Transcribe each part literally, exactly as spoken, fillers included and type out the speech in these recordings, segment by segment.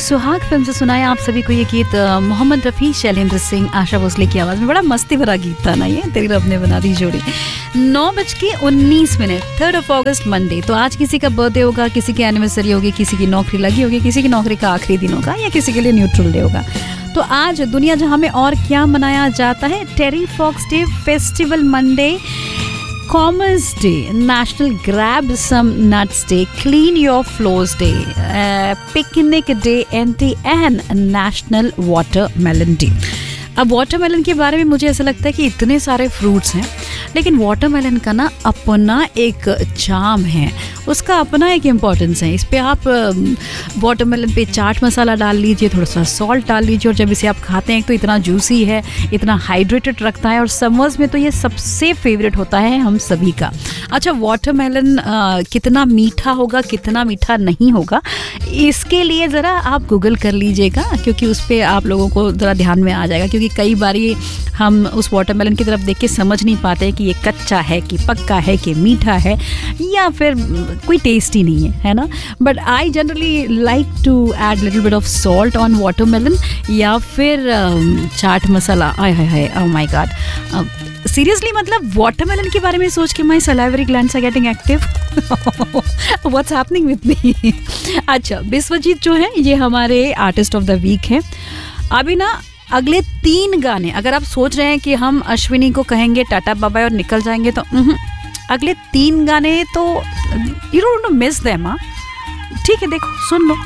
सुहाग फिल्म से सुनाया आप सभी को ये गीत मोहम्मद रफ़ी, शैलेंद्र सिंह, आशा भोसले की आवाज़ में। बड़ा मस्ती भरा गीत था ना ये, तेरी रब ने बना दी जोड़ी। नौ बज के उन्नीस minute, third of August Monday. तो आज किसी का बर्थडे होगा, किसी की एनिवर्सरी होगी, किसी की नौकरी लगी होगी, किसी की नौकरी का आखिरी दिन होगा, या किसी के लिए न्यूट्रल डे होगा। तो आज दुनिया जहां में और क्या मनाया जाता है? Terry Fox day, festival Monday, commerce day, national grab some nuts day, clean your floors day, picnic day, anti N national watermelon day. अब वाटरमेलन के बारे में मुझे ऐसा लगता है कि इतने सारे फ्रूट्स हैं, लेकिन वाटरमेलन का ना अपना एक चार्म है, उसका अपना एक इम्पॉर्टेंस है। इस पे आप वाटरमेलन पे चाट मसाला डाल लीजिए, थोड़ा सा सॉल्ट डाल लीजिए, और जब इसे आप खाते हैं तो इतना जूसी है, इतना हाइड्रेटेड रखता है, और समर्स में तो ये सबसे फेवरेट होता है हम सभी का। अच्छा, वाटरमेलन कितना मीठा होगा, कितना मीठा नहीं होगा, इसके लिए ज़रा आप गूगल कर लीजिएगा, क्योंकि उस पर आप लोगों को ज़रा ध्यान में आ जाएगा। क्योंकि कई बारी हम उस वाटरमेलन की तरफ देख के समझ नहीं पाते हैं कि ये कच्चा है कि पक्का है कि मीठा है, या फिर कोई टेस्ट ही नहीं है, है ना। But I generally like to add little bit of salt on watermelon, या फिर um, chaat masala. I hi hi, oh my God, seriously, मतलब वाटरमेलन के बारे में सोच के my salivary glands are getting active. What's happening with me. अच्छा, बिस्वजीत जो है ये हमारे आर्टिस्ट ऑफ द वीक हैं। अभी ना अगले तीन गाने, अगर आप सोच रहे हैं कि हम अश्विनी को कहेंगे टाटा बाय और निकल जाएंगे, तो अगले तीन गाने तो यू डोंट मिस देम। हाँ, ठीक है, देखो सुन लो।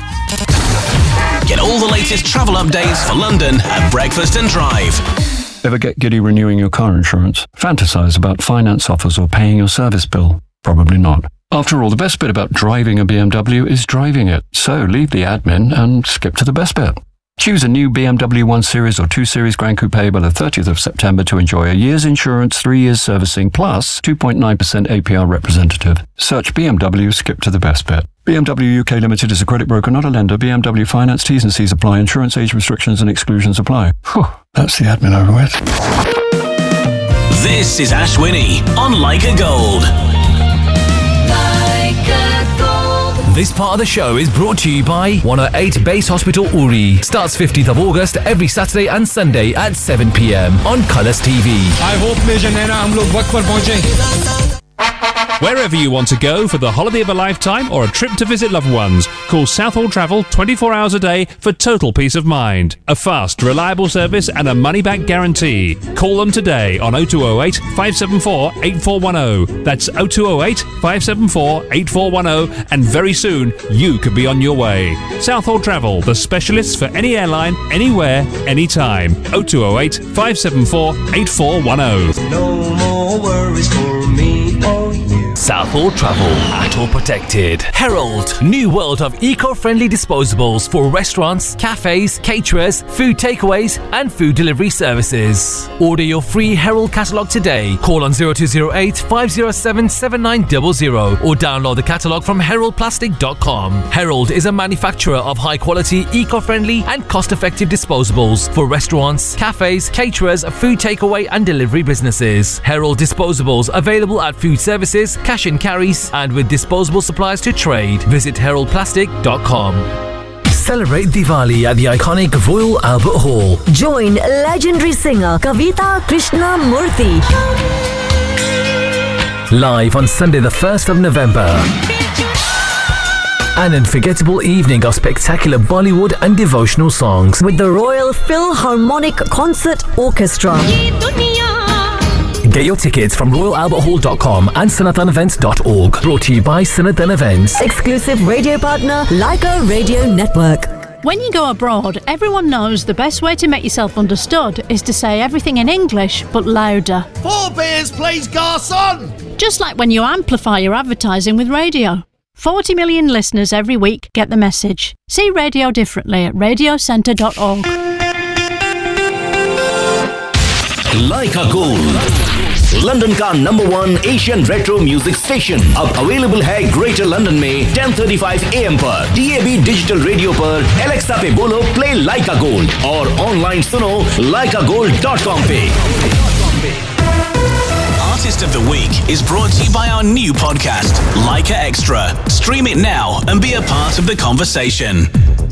Get all the latest travel updates for London at Breakfast and Drive. Ever get giddy renewing your car insurance? Fantasize about finance offers or paying your service bill? Probably not. After all, the best bit about driving a B M W is driving it. So leave the admin and skip to the best bit. Choose a new B M W one Series or two Series Grand Coupe by the thirtieth of September to enjoy a year's insurance, three years servicing, plus two point nine percent A P R representative. Search B M W, skip to the best bit. B M W U K Limited is a credit broker, not a lender. B M W Finance, T's and C's apply. Insurance age restrictions and exclusions apply. Whew, that's the admin over with. This is Ashwini on Like a Gold. This part of the show is brought to you by one oh eight Base Hospital Uri. Starts fifteenth of August every Saturday and Sunday at seven p.m. on Colours T V. I hope Major Naina hum log waqt par pahunche. Wherever you want to go for the holiday of a lifetime or a trip to visit loved ones, call Southall Travel twenty-four hours a day for total peace of mind. A fast, reliable service and a money-back guarantee. Call them today on oh two oh eight, five seven four, eight four one oh. That's oh two oh eight, five seven four, eight four one oh, and very soon you could be on your way. Southall Travel, the specialists for any airline, anywhere, anytime. oh two oh eight, five seven four, eight four one oh. No more worries for me or you. Southall Travel, at or protected. Herald, new world of eco-friendly disposables for restaurants, cafes, caterers, food takeaways and food delivery services. Order your free Herald catalogue today. Call on oh two oh eight, five oh seven, seven nine zero zero or download the catalogue from herald plastic dot com. Herald is a manufacturer of high-quality, eco-friendly and cost-effective disposables for restaurants, cafes, caterers, food takeaway and delivery businesses. Herald disposables available at food services, cash and carries, and with disposable supplies to trade. Visit herald plastic dot com. Celebrate Diwali at the iconic Royal Albert Hall. Join legendary singer Kavita Krishnamurthy Live on Sunday the first of November. An unforgettable evening of spectacular Bollywood and devotional songs with the Royal Philharmonic Concert Orchestra. Get your tickets from royal albert hall dot com and sanatan events dot org. Brought to you by Sanatan Events. Exclusive radio partner, Leica Radio Network. When you go abroad, everyone knows the best way to make yourself understood is to say everything in English, but louder. Four beers, please, garçon! Just like when you amplify your advertising with radio. forty million listeners every week get the message. See radio differently at radio centre dot org. Like a Gold, London का number one Asian retro music station अब available है greater London में ten thirty five A M पर, D A B digital radio पर, Alexa पे बोलो play like a gold और online सुनो like a gold dot com पे। Artist of the Week is brought to you by our new podcast, Leica Extra. Stream it now and be a part of the conversation.